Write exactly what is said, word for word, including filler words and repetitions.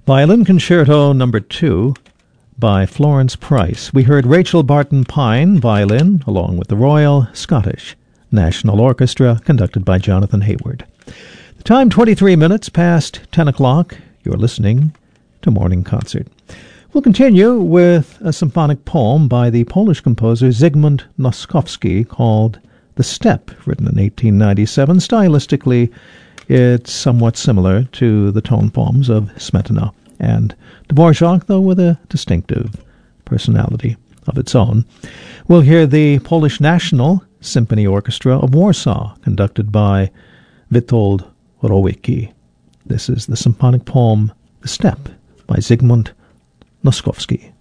Violin Concerto Number Two by Florence Price. We heard Rachel Barton Pine, violin, along with the Royal Scottish National Orchestra, conducted by Jonathan Hayward. The time, twenty-three minutes past ten o'clock. You're listening to Morning Concert. We'll continue with a symphonic poem by the Polish composer Zygmunt Noskowski called The Steppe, written in eighteen ninety-seven. Stylistically, it's somewhat similar to the tone poems of Smetana and Dvorak, though with a distinctive personality of its own. We'll hear the Polish National Symphony Orchestra of Warsaw, conducted by Witold Rowicki. This is the symphonic poem The Steppe by Zygmunt Noskowski.